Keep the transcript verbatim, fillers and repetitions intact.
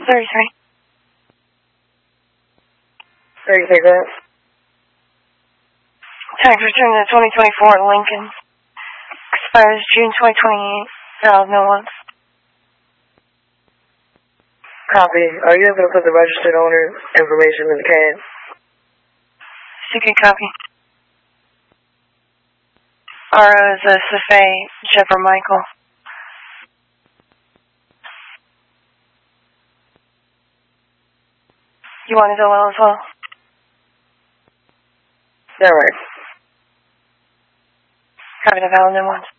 thirty-three. thirty-three, go ahead. Tax return to twenty twenty-four Lincoln. Expires June twenty twenty-eight. Valid no ones. Copy. Are you able to put the registered owner information in the can? Secret copy. R O is a Safay Shepard Michael. You want his O L as well? Yeah, right. Copy the valid no ones.